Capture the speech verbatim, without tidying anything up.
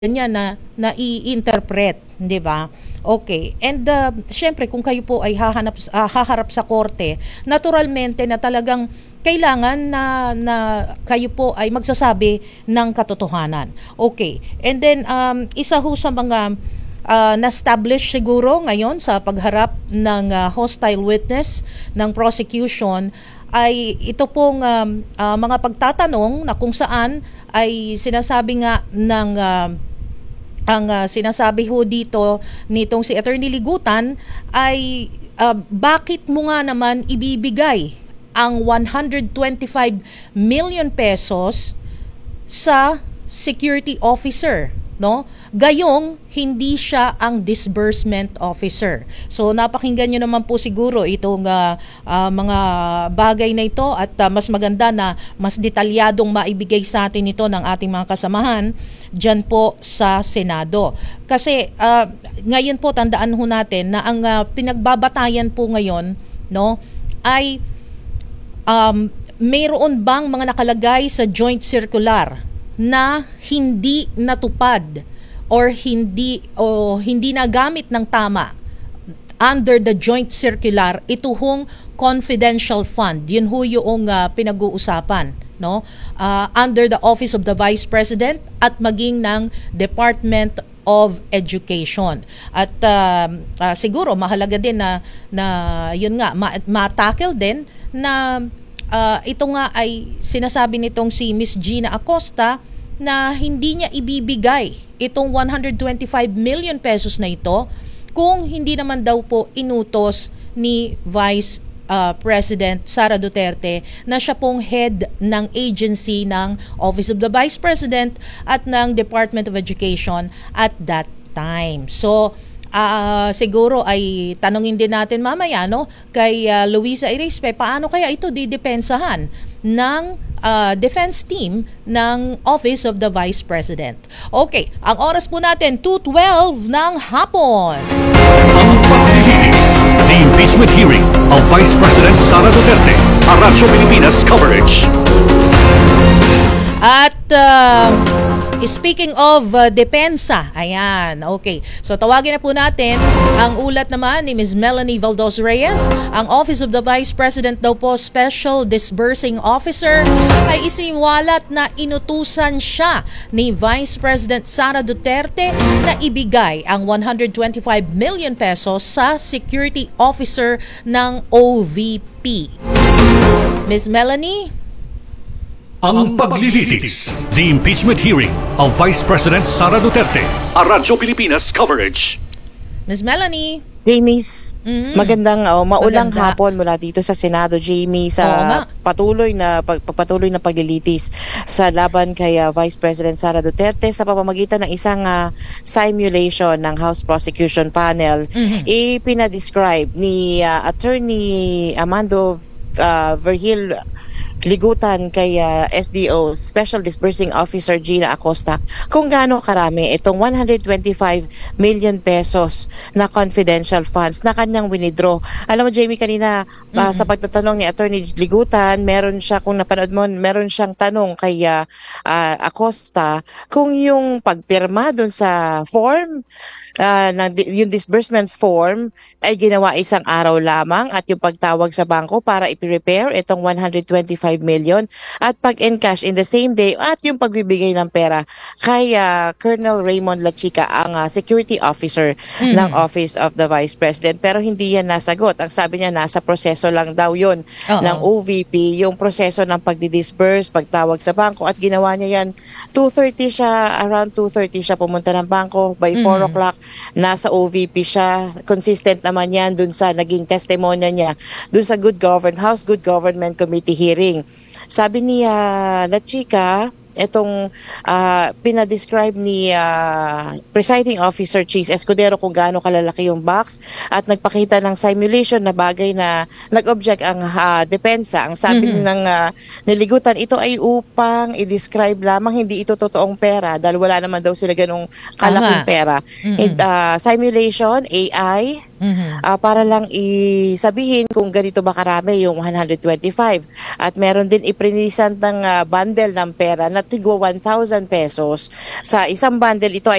ganyan na nai-interpret, 'di ba? Okay. And uh, syempre kung kayo po ay hahanap ah, haharap sa korte, naturalmente na talagang kailangan na na kayo po ay magsasabi ng katotohanan. Okay. And then um, isa ho sa mga uh, na-establish siguro ngayon sa pagharap ng uh, hostile witness ng prosecution ay ito pong um, uh, mga pagtatanong na kung saan ay sinasabi nga ng uh, ang uh, sinasabi ho dito nitong si Attorney Ligutan ay uh, bakit mo nga naman ibibigay ang one hundred twenty-five million pesos sa security officer, no? Gayong hindi siya ang disbursement officer. So napakinggan niyo naman po siguro itong uh, uh, mga bagay na ito at uh, mas maganda na mas detalyadong maibigay sa atin ito ng ating mga kasamahan diyan po sa Senado. Kasi uh, ngayon po tandaan ho natin na ang uh, pinagbabatayan po ngayon, no, ay um, mayroon bang mga nakalagay sa joint circular na hindi natupad or hindi o hindi nagamit ng tama under the joint circular, ito hong confidential fund. Yun ho yung uh, pinag-uusapan, no? Uh, under the Office of the Vice President at maging ng Department of Education. At uh, uh, siguro mahalaga din na na yun nga ma- ma-tackle din na uh, ito nga ay sinasabi nitong si Miss Gina Acosta na hindi niya ibibigay itong one hundred twenty-five million pesos na ito kung hindi naman daw po inutos ni Vice uh, President Sara Duterte na siya pong head ng agency ng Office of the Vice President at ng Department of Education at that time. So, Uh, siguro ay tanungin din natin mamaya, no, kay uh, Luisa Irispe, paano kaya ito didepensahan ng uh, defense team ng Office of the Vice President. Okay, ang oras po natin two twelve ng hapon. Ang paglilitis, the impeachment hearing of Vice President Sara Duterte, Radyo Pilipinas coverage. At uh, speaking of uh, depensa, ayan, okay. So tawagin na po natin ang ulat naman ni Miz Melanie Valdos Reyes. Ang Office of the Vice President daw po Special Disbursing Officer ay isiniwalat na inutusan siya ni Vice President Sara Duterte na ibigay ang one hundred twenty-five million pesos sa security officer ng O V P. Miz Melanie? Ang paglilitis, the impeachment hearing of Vice President Sara Duterte, Radyo Pilipinas coverage. Miz Melanie? Jamies, Mm-hmm. magandang oh, maulang Maganda. hapon mula dito sa Senado, Jamie, Oo sa nga. patuloy na pag, patuloy na paglilitis sa laban kay uh, Vice President Sara Duterte sa pamamagitan ng isang uh, simulation ng House Prosecution Panel. Mhm. Ipinadescribe ni uh, Attorney Amando uh, Vergil Ligutan kay uh, S D O Special Disbursing Officer Gina Acosta kung gaano karami itong one hundred twenty-five million pesos na confidential funds na kanyang winidraw. Alam mo, Jamie, kanina uh, Mm-hmm. sa pagtatanong ni Attorney Ligutan, meron siya, kung napanood mo, meron siyang tanong kay uh, uh, Acosta kung yung pagpirma dun sa form, uh, na, yung disbursements form ay ginawa isang araw lamang at yung pagtawag sa bangko para i-prepare itong one hundred twenty-five million at pag-encash in the same day at yung pagbibigay ng pera kay uh, Colonel Raymond Lachica, ang uh, security officer Mhm. ng Office of the Vice President. Pero hindi yan nasagot. Ang sabi niya, nasa proseso lang daw yun Oo. ng O V P, yung proseso ng pagdi-disburse, pagtawag sa bangko, at ginawa niya yan two thirty siya, around two thirty siya pumunta ng bangko, by four Mhm. o'clock nasa O V P siya. Consistent naman yan dun sa naging testimonya niya dun sa Good Govern House Good Government Committee hearing. Sabi ni uh, Lachica, itong uh, pinadescribe ni uh, Presiding Officer Cheese Escudero kung gaano kalalaki yung box at nagpakita ng simulation na bagay na nag-object ang uh, depensa. Ang sabi Mhm. ng uh, niligutan, ito ay upang i-describe lamang, hindi ito totoong pera dahil wala naman daw sila ganong kalaking Tama. pera. Mhm. It, uh, simulation, A I, Mhm. ah, para lang isabihin kung ganito ba karami yung one hundred twenty-five. At meron din iprinisan ng ah, bundle ng pera na na tigwa one thousand pesos. Sa isang bundle ito ay